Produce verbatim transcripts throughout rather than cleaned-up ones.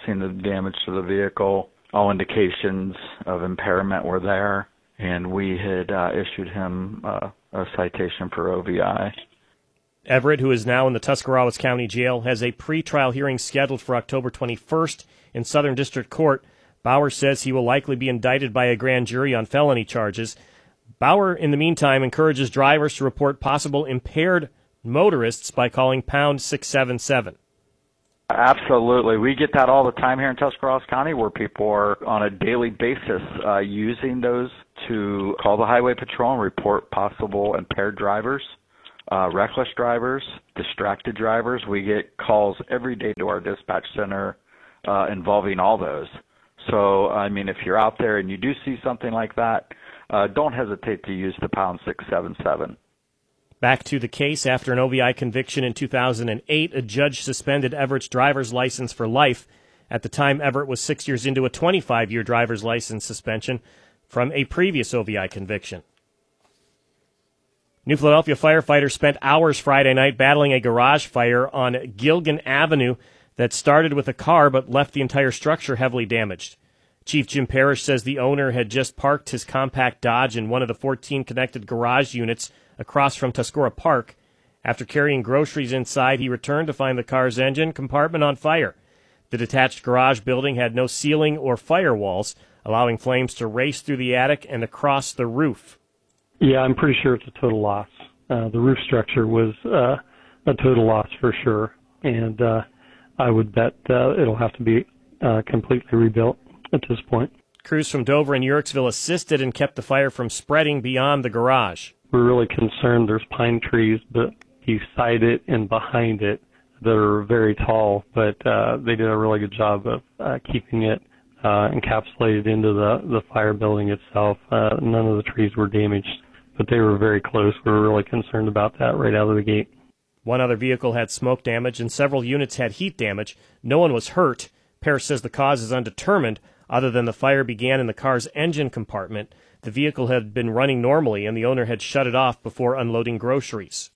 assessing the damage to the vehicle. All indications of impairment were there, and we had uh, issued him uh, a citation for O V I. Everett, who is now in the Tuscarawas County Jail, has a pretrial hearing scheduled for October twenty-first in Southern District Court. Bauer says he will likely be indicted by a grand jury on felony charges. Bauer, in the meantime, encourages drivers to report possible impaired motorists by calling pound six seven seven. Absolutely. We get that all the time here in Tuscarawas County, where people are on a daily basis uh, using those to call the Highway Patrol and report possible impaired drivers. Uh, reckless drivers, distracted drivers. We get calls every day to our dispatch center uh, involving all those. So, I mean, if you're out there and you do see something like that, uh, don't hesitate to use the pound six seven seven. Back to the case. After an O V I conviction in two thousand eight, a judge suspended Everett's driver's license for life. At the time, Everett was six years into a twenty-five-year driver's license suspension from a previous O V I conviction. New Philadelphia firefighters spent hours Friday night battling a garage fire on Gilgan Avenue that started with a car but left the entire structure heavily damaged. Chief Jim Parrish says the owner had just parked his compact Dodge in one of the fourteen connected garage units across from Tuscarora Park. After carrying groceries inside, he returned to find the car's engine compartment on fire. The detached garage building had no ceiling or firewalls, allowing flames to race through the attic and across the roof. Yeah, I'm pretty sure it's a total loss. Uh, the roof structure was uh, a total loss for sure, and uh, I would bet uh, it'll have to be uh, completely rebuilt at this point. Crews from Dover and Uhrichsville assisted and kept the fire from spreading beyond the garage. We're really concerned. There's pine trees beside it and behind it that are very tall, but uh, they did a really good job of uh, keeping it uh, encapsulated into the, the fire building itself. Uh, none of the trees were damaged, but they were very close. We were really concerned about that right out of the gate. One other vehicle had smoke damage, and several units had heat damage. No one was hurt. Parrish says the cause is undetermined, other than the fire began in the car's engine compartment. The vehicle had been running normally, and the owner had shut it off before unloading groceries.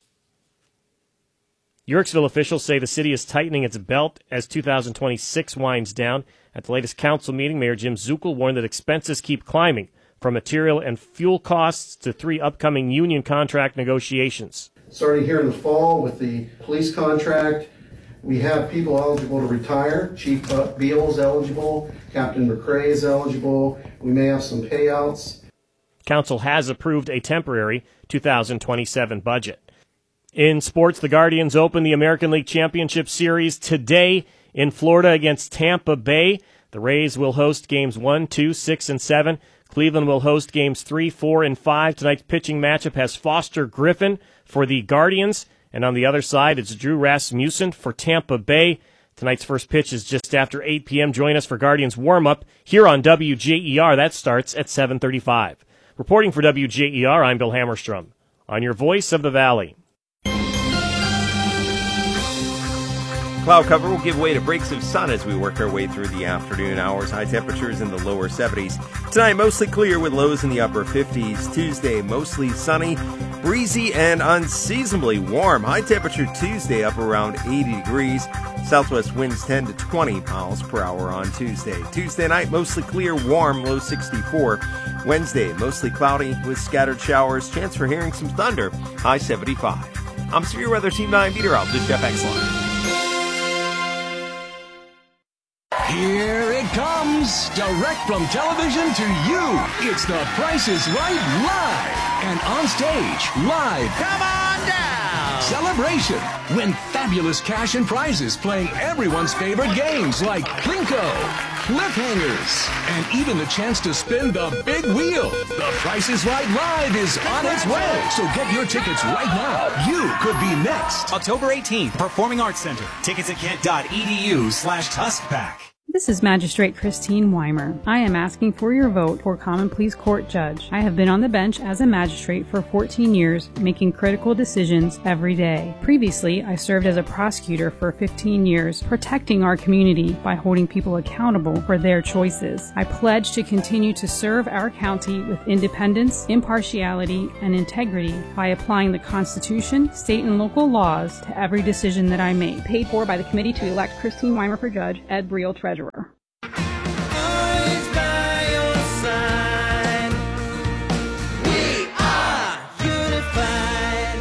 Uhrichsville officials say the city is tightening its belt as two thousand twenty-six winds down. At the latest council meeting, Mayor Jim Zuckel warned that expenses keep climbing, from material and fuel costs to three upcoming union contract negotiations. Starting here in the fall with the police contract, we have people eligible to retire. Chief Beal is eligible. Captain McCrae is eligible. We may have some payouts. Council has approved a temporary two thousand twenty-seven budget. In sports, the Guardians open the American League Championship Series today in Florida against Tampa Bay. The Rays will host games one, two, six, and seven. Cleveland will host games three, four, and five. Tonight's pitching matchup has Foster Griffin for the Guardians, and on the other side, it's Drew Rasmussen for Tampa Bay. Tonight's first pitch is just after eight p.m. Join us for Guardians warm-up here on W J E R. That starts at seven thirty-five. Reporting for W J E R, I'm Bill Hammerstrom. On your Voice of the Valley. Cloud cover will give way to breaks of sun as we work our way through the afternoon hours. High temperatures in the lower seventies. Tonight, mostly clear with lows in the upper fifties. Tuesday, mostly sunny, breezy, and unseasonably warm. High temperature Tuesday up around eighty degrees. Southwest winds ten to twenty miles per hour on Tuesday. Tuesday night, mostly clear, warm, low sixty-four. Wednesday, mostly cloudy with scattered showers. Chance for hearing some thunder, high seventy-five. I'm Severe Weather Team nine meteorologist Jeff Exline. Here it comes, direct from television to you. It's The Price is Right Live. And on stage, live. Come on down. Celebration. Win fabulous cash and prizes playing everyone's favorite games like Plinko, Cliffhangers, and even the chance to spin the big wheel. The Price is Right Live is on its way. So get your tickets right now. You could be next. October eighteenth, Performing Arts Center. Tickets at kent.edu slash TuskPack. This is Magistrate Christine Weimer. I am asking for your vote for Common Pleas Court Judge. I have been on the bench as a magistrate for fourteen years, making critical decisions every day. Previously, I served as a prosecutor for fifteen years, protecting our community by holding people accountable for their choices. I pledge to continue to serve our county with independence, impartiality, and integrity by applying the Constitution, state and local laws to every decision that I make. Paid for by the Committee to elect Christine Weimer for Judge, Ed Briel, Treasurer.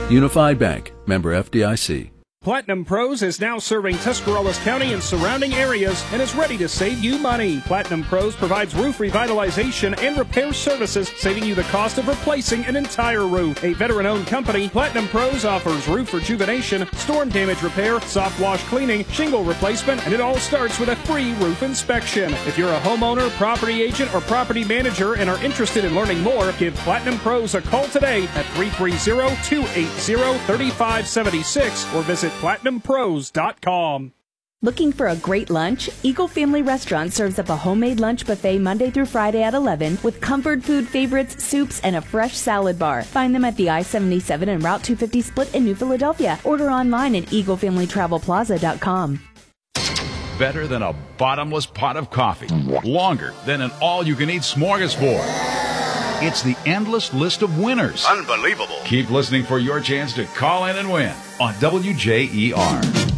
Unified Bank, member F D I C. Platinum Pros is now serving Tuscarawas County and surrounding areas and is ready to save you money. Platinum Pros provides roof revitalization and repair services, saving you the cost of replacing an entire roof. A veteran-owned company, Platinum Pros offers roof rejuvenation, storm damage repair, soft wash cleaning, shingle replacement, and it all starts with a free roof inspection. If you're a homeowner, property agent, or property manager and are interested in learning more, give Platinum Pros a call today at three three zero, two eight zero, three five seven six or visit platinum pros dot com. Looking for a great lunch? Eagle Family Restaurant serves up a homemade lunch buffet Monday through Friday at eleven with comfort food favorites, soups, and a fresh salad bar. Find them at the I seventy-seven and Route two fifty split in New Philadelphia. Order online at eagle family travel plaza dot com. Better than a bottomless pot of coffee. Longer than an all-you-can-eat smorgasbord. It's the endless list of winners. Unbelievable. Keep listening for your chance to call in and win on W J E R.